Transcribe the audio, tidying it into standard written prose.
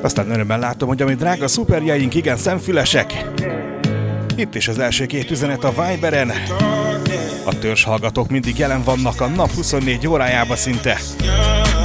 Aztán örömmel látom, hogy ami drága szuperjeink igen szemfülesek. Itt is az első 2 üzenet a Viberen. A törzshallgatók mindig jelen vannak a nap 24 órájában szinte.